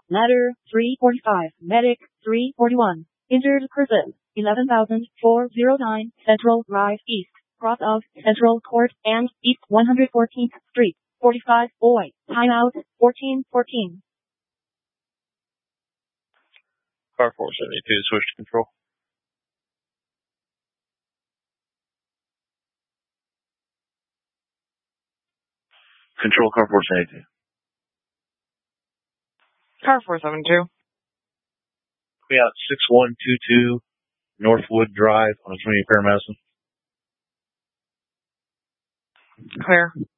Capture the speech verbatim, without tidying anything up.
Ladder three forty-five. Medic three forty-one. Injured person eleven thousand four hundred nine. Central Drive East. Cross of Central Court and East one hundred fourteenth Street. forty-five boy. Timeout fourteen fourteen. Car four seventy-two, switch to control. Control, car four seventy-two. Car four seventy-two. We got six one two two Northwood Drive on a twenty Paramedicine. Clear.